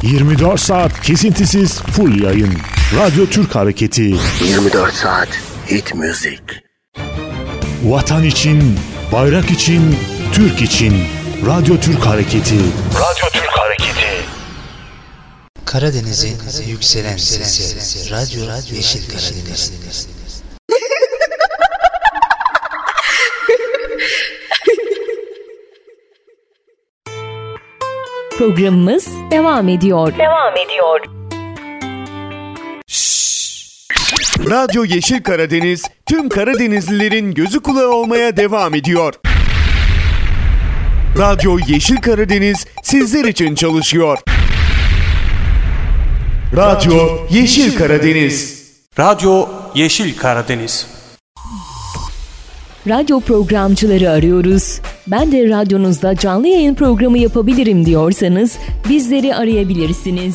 24 saat kesintisiz full yayın. Radyo Türk Hareketi. 24 saat hit müzik. Vatan için, bayrak için, Türk için. Radyo Türk Hareketi. Radyo Türk Hareketi. Karadeniz'in yükselen sesi. Radyo Yeşil Karadeniz. Programımız devam ediyor. Radyo Yeşil Karadeniz tüm Karadenizlilerin gözü kulağı olmaya devam ediyor. Radyo Yeşil Karadeniz sizler için çalışıyor. Radyo Yeşil Karadeniz. Radyo Yeşil Karadeniz. Radyo programcıları arıyoruz. Ben de radyonuzda canlı yayın programı yapabilirim diyorsanız bizleri arayabilirsiniz.